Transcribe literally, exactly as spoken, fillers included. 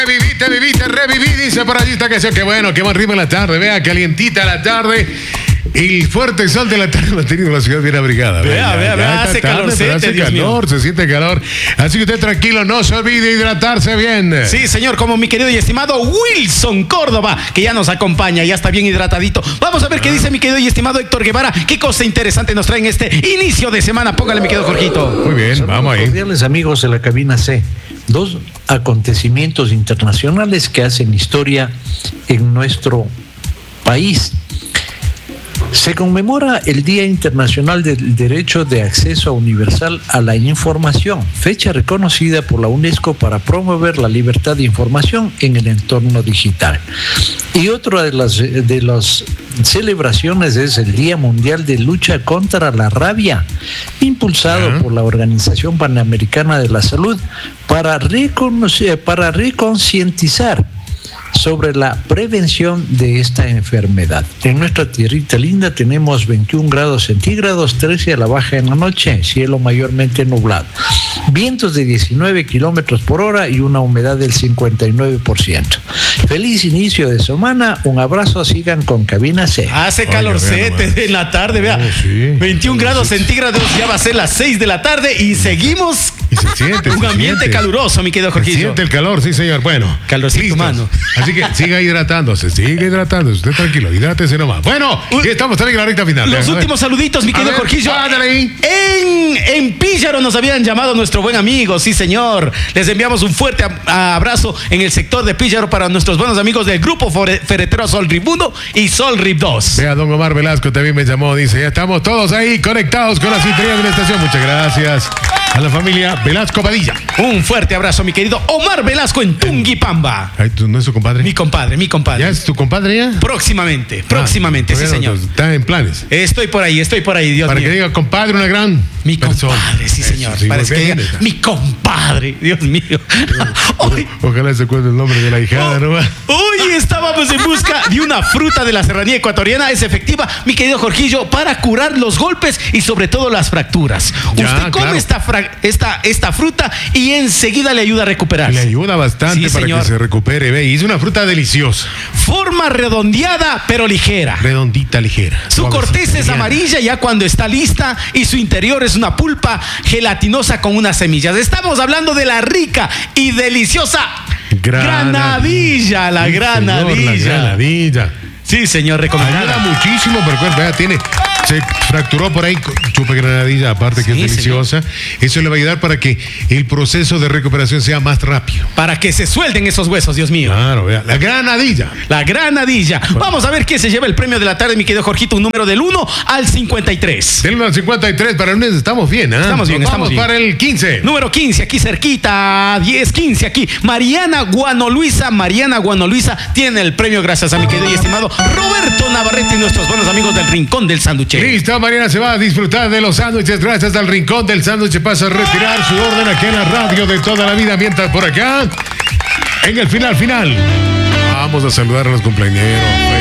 Revivite, vivite, reviví, dice por allí esta canción. Qué bueno, qué buen ritmo en la tarde. Vea, calientita la tarde. El fuerte sol de la tarde lo ha tenido la ciudad bien abrigada. Vea, vea, vea, hace calorcete, hace Dios calor, mío. se siente calor. Así que usted tranquilo, no se olvide hidratarse bien. Sí, señor, como mi querido y estimado Wilson Córdoba, que ya nos acompaña, ya está bien hidratadito. Vamos a ver qué dice mi querido y estimado Héctor Guevara. Qué cosa interesante nos trae en este inicio de semana. Póngale, mi querido Jorgito. Muy bien, vamos ahí. Cordiales amigos de la cabina C. Dos acontecimientos internacionales que hacen historia en nuestro país. Se conmemora el Día Internacional del Derecho de Acceso Universal a la Información, fecha reconocida por la UNESCO para promover la libertad de información en el entorno digital. Y otra de las, de las celebraciones es el Día Mundial de Lucha contra la Rabia, impulsado uh-huh. por la Organización Panamericana de la Salud para, reconocer, para reconcientizar sobre la prevención de esta enfermedad. En nuestra tierrita linda tenemos veintiún grados centígrados, trece a la baja en la noche, cielo mayormente nublado, vientos de diecinueve kilómetros por hora y una humedad del cincuenta y nueve por ciento. Feliz inicio de semana, un abrazo, sigan con Cabina C. Hace calorcete en la tarde, vea, oh, sí. veintiún grados centígrados, ya va a ser las seis de la tarde y seguimos y se siente, un se ambiente siente. caluroso, mi querido Jorgillo. Se siente el calor, sí señor, bueno. Calorcito humano. Así que siga hidratándose, siga hidratándose, usted tranquilo, hidrátese nomás. Bueno, y estamos también en la recta final. Los últimos saluditos, mi querido Jorgillo. En, en Píllaro nos habían llamado nuestro buen amigo, sí señor. Les enviamos un fuerte a, abrazo en el sector de Píllaro para nuestros buenos amigos del grupo ferretero Sol Rib uno y Sol Rib dos. Vea, don Omar Velasco también me llamó, dice, ya estamos todos ahí conectados con la sintonía de la estación. Muchas gracias a la familia Velasco Padilla. Un fuerte abrazo, mi querido Omar Velasco en Tunguipamba. Ay, ¿tú no es su compadre? Mi compadre, mi compadre. ¿Ya es tu compadre ya? Próximamente, próximamente, ah, sí señor. Está en planes. Estoy por ahí, estoy por ahí, Dios Para mío. que diga compadre, una gran Mi persona. compadre, sí señor. Eso, sí, Parece que diga, está. mi compadre, Dios mío. Hoy, ojalá se cuente el nombre de la hijada, ¿no? Hoy estábamos en busca de una fruta de la serranía ecuatoriana, es efectiva, mi querido Jorgillo, para curar los golpes y sobre todo las fracturas. Ya, Usted come claro. esta, fra esta, esta fruta y enseguida le ayuda a recuperarse. Le ayuda bastante Sí, para señor. que se recupere, ve. Y es una fruta deliciosa. Forma redondeada pero ligera. Redondita, ligera. Su corteza es amarilla ya cuando está lista y su interior es una pulpa gelatinosa con unas semillas. Estamos hablando de la rica y deliciosa granadilla, la Sí, granadilla. señor, la granadilla. Sí, señor, recomendada. Ayuda muchísimo, pero pues, vea, tiene, se fracturó por ahí, chupe granadilla, aparte que Sí, es deliciosa. señor. Eso le va a ayudar para que el proceso de recuperación sea más rápido. Para que se suelten esos huesos, Dios mío. Claro, vea, la granadilla. La granadilla. Vamos a ver quién se lleva el premio de la tarde, mi querido Jorgito. Un número del uno al cincuenta y tres. Del uno al cincuenta y tres, para el lunes estamos bien, ¿eh? Estamos bien, Nos estamos vamos bien. para el quince. Número quince, aquí cerquita. diez, quince, aquí. Mariana Guanoluisa. Mariana Guanoluisa tiene el premio gracias a mi querido y estimado Roberto Navarrete y nuestros buenos amigos del Rincón del Sándwich. Listo, Mariana se va a disfrutar de los sándwiches gracias al Rincón del Sándwich. Pasa a retirar su orden aquí en la radio de toda la vida. Mientras por acá, en el final, final, vamos a saludar a los cumpleañeros.